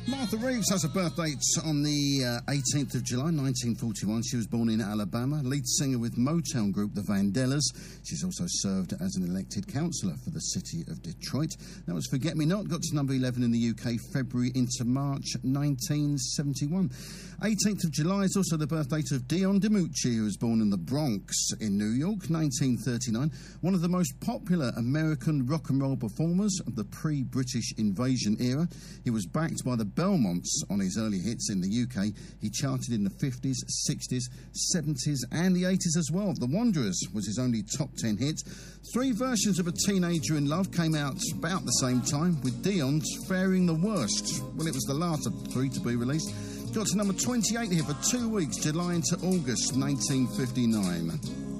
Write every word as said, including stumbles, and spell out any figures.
Martha Reeves has a birthday on the uh, eighteenth of July, nineteen forty-one. She was born in Alabama, lead singer with Motown group The Vandellas. She's also served as an elected councillor for the city of Detroit. That was Forget Me Not, got to number eleven in the U K, February into March nineteen seventy-one. eighteenth of July is also the birthdate of Dion DiMucci, who was born in the Bronx in New York, nineteen thirty-nine. One of the most popular American rock and roll performers of the pre-British invasion era. He was backed by the Belmonts on his early hits in the U K. He charted in the fifties, sixties, seventies and the eighties as well. The Wanderers was his only top ten hit. Three versions of A Teenager in Love came out about the same time, with Dion's faring the worst. Well, it was the last of the three to be released. Got to number twenty-eight here for two weeks, July into August nineteen fifty-nine.